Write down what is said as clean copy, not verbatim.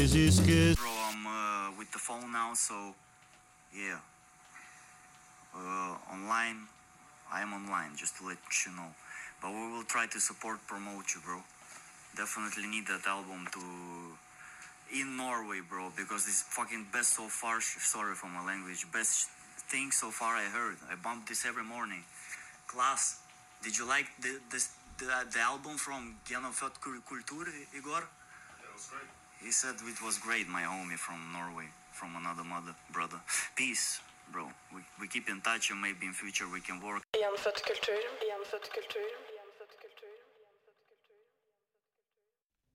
Bro, I'm with the phone now, so yeah. Online, I am online, just to let you know. But we will try to support, promote you, bro. Definitely need that album to in Norway, bro, because this is fucking best so far. Sorry for my language. Best thing so far I heard. I bumped this every morning. Class. Did you like the album from Genofødt Kultur, Igor? It was great. He said it was great, my homie from Norway, from another mother, brother. Peace, bro. We keep in touch and maybe in future we can work. Genfødt kultur.